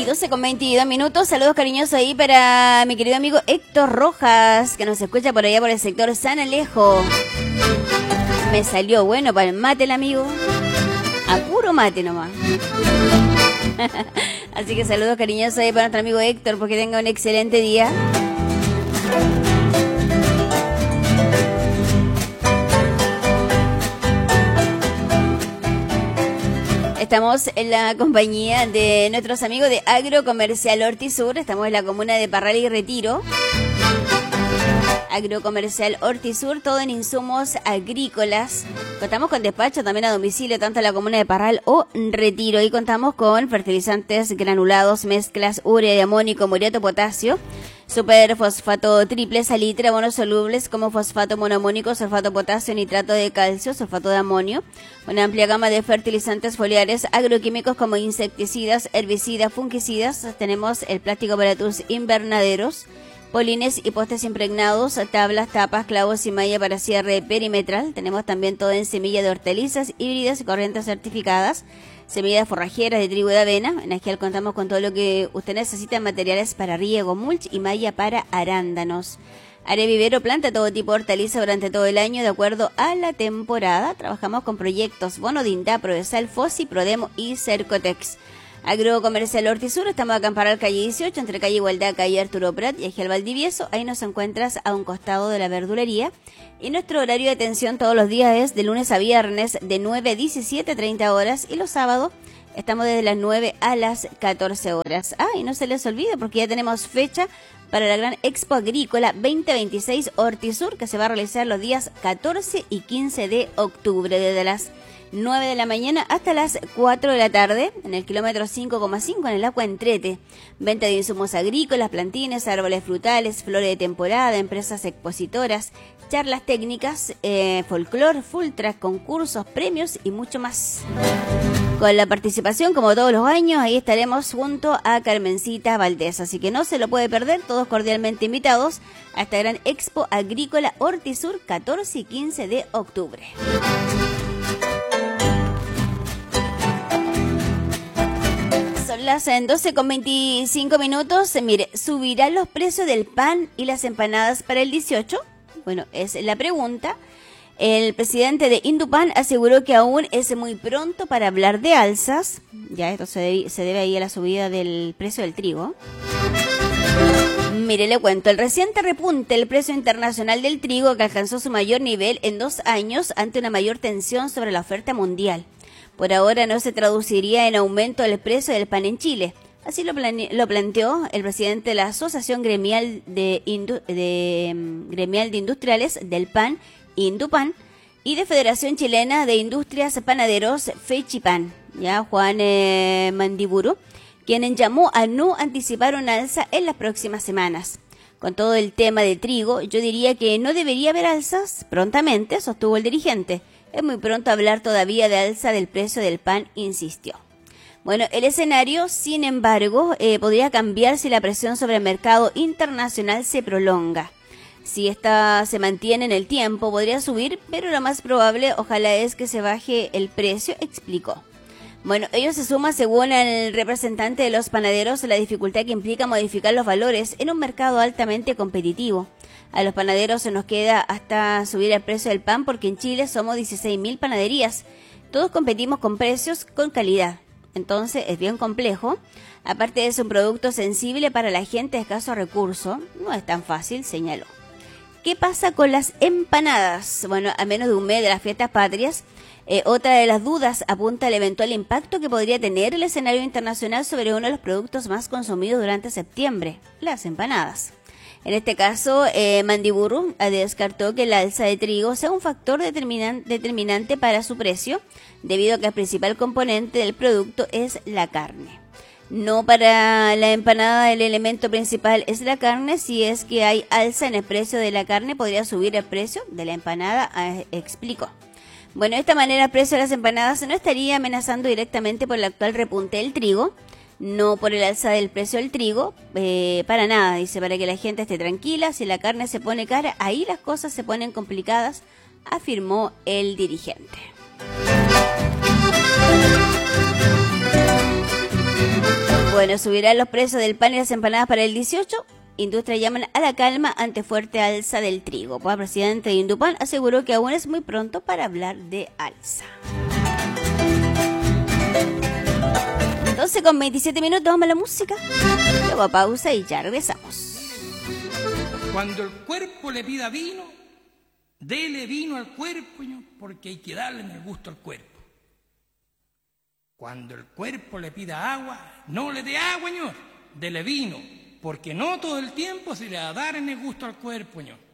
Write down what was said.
12:22. Saludos cariñosos ahí para mi querido amigo Héctor Rojas, que nos escucha por allá por el sector San Alejo. Me salió bueno para el mate el amigo. A puro mate nomás. Así que saludos cariñosos ahí para nuestro amigo Héctor, porque tenga un excelente día. Estamos en la compañía de nuestros amigos de Agrocomercial Hortisur. Estamos en la comuna de Parral y Retiro. Agrocomercial Hortisur, todo en insumos agrícolas. Contamos con despacho también a domicilio, tanto en la comuna de Parral o Retiro. Y contamos con fertilizantes granulados, mezclas, urea de amónico, muriato, potasio, superfosfato triple, salitre, abonos solubles como fosfato monoamónico, sulfato potasio, nitrato de calcio, sulfato de amonio. Una amplia gama de fertilizantes foliares, agroquímicos como insecticidas, herbicidas, fungicidas. Tenemos el plástico para tus invernaderos, polines y postes impregnados, tablas, tapas, clavos y malla para cierre perimetral. Tenemos también todo en semilla de hortalizas híbridas y corrientes certificadas, semillas forrajeras de trigo y de avena. En Agial contamos con todo lo que usted necesita en materiales para riego, mulch y malla para arándanos. Área vivero, planta todo tipo de hortaliza durante todo el año de acuerdo a la temporada. Trabajamos con proyectos Bonodinda, Prodesal, Fossi, Prodemo y Cercotex. Agrocomercial Hortisur, estamos acá en Parral, calle 18, entre calle Igualdad, calle Arturo Prat y Agial Valdivieso. Ahí nos encuentras a un costado de la verdulería. Y nuestro horario de atención todos los días es de lunes a viernes de 9 a 17:30 horas. Y los sábados estamos desde las 9 a las 14 horas. Y no se les olvide porque ya tenemos fecha para la Gran Expo Agrícola 2026 Hortisur, que se va a realizar los días 14 y 15 de octubre, desde las 9 de la mañana hasta las 4 de la tarde, en el kilómetro 5,5 en el Agua Entrete. Venta de insumos agrícolas, plantines, árboles frutales, flores de temporada, empresas expositoras, charlas técnicas, folclore, full track, concursos, premios y mucho más. Con la participación, como todos los años, ahí estaremos junto a Carmencita Valdés. Así que no se lo puede perder, todos cordialmente invitados a esta gran Expo Agrícola Hortisur 14 y 15 de octubre. Son las 12:25. Mire, ¿subirán los precios del pan y las empanadas para el 18? Bueno, es la pregunta. El presidente de Indupan aseguró que aún es muy pronto para hablar de alzas. Ya esto se debe ahí a la subida del precio del trigo. Mire, le cuento, el reciente repunte del precio internacional del trigo, que alcanzó su mayor nivel en 2 años ante una mayor tensión sobre la oferta mundial. Por ahora no se traduciría en aumento del precio del pan en Chile. Así lo planteó el presidente de la Asociación Gremial de Industriales del Pan, Indupan, y de Federación Chilena de Industrias Panaderos, Fechipan, ya Juan Mandiburu, quien llamó a no anticipar un alza en las próximas semanas. Con todo el tema de trigo, yo diría que no debería haber alzas prontamente, sostuvo el dirigente. Es muy pronto hablar todavía de alza del precio del pan, insistió. Bueno, el escenario, sin embargo, podría cambiar si la presión sobre el mercado internacional se prolonga. Si esta se mantiene en el tiempo, podría subir, pero lo más probable, ojalá, es que se baje el precio, explicó. Bueno, ello se suma, según el representante de los panaderos, la dificultad que implica modificar los valores en un mercado altamente competitivo. A los panaderos se nos queda hasta subir el precio del pan porque en Chile somos 16.000 panaderías. Todos competimos con precios, con calidad. Entonces es bien complejo. Aparte es un producto sensible para la gente de escasos recursos. No es tan fácil, señaló. ¿Qué pasa con las empanadas? Bueno, a menos de un mes de las fiestas patrias, otra de las dudas apunta al eventual impacto que podría tener el escenario internacional sobre uno de los productos más consumidos durante septiembre, las empanadas. En este caso, Mandiburu descartó que el alza de trigo sea un factor determinante para su precio, debido a que el principal componente del producto es la carne. No, para la empanada el elemento principal es la carne. Si es que hay alza en el precio de la carne, podría subir el precio de la empanada, explicó. Bueno, de esta manera el precio de las empanadas no estaría amenazando directamente por el actual repunte del trigo, no por el alza del precio del trigo, para nada, dice, para que la gente esté tranquila. Si la carne se pone cara, ahí las cosas se ponen complicadas, afirmó el dirigente. bueno, subirán los precios del pan y las empanadas para el 18. Industria llaman a la calma ante fuerte alza del trigo. Pues el presidente de Indupan aseguró que aún es muy pronto para hablar de alza. 12 con 27 minutos, vamos a la música. Luego a pausa y ya regresamos. Cuando el cuerpo le pida vino, dele vino al cuerpo, porque hay que darle el gusto al cuerpo. Cuando el cuerpo le pida agua, no le dé agua, dele vino, porque no todo el tiempo se le va a dar en el gusto al cuerpo,